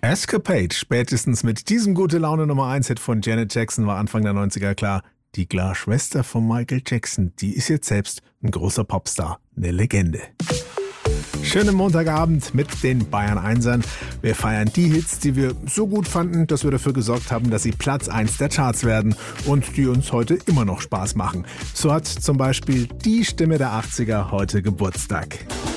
Escapade, spätestens mit diesem gute Laune Nummer 1 Hit von Janet Jackson war Anfang der 90er klar. Die Klar-Schwester von Michael Jackson, die ist jetzt selbst ein großer Popstar, eine Legende. Schönen Montagabend mit den Bayern 1ern. Wir feiern die Hits, die wir so gut fanden, dass wir dafür gesorgt haben, dass sie Platz 1 der Charts werden und die uns heute immer noch Spaß machen. So hat zum Beispiel die Stimme der 80er heute Geburtstag.